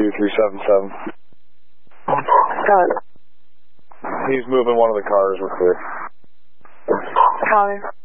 2377. Got it. He's moving one of the cars. We're clear. Copy.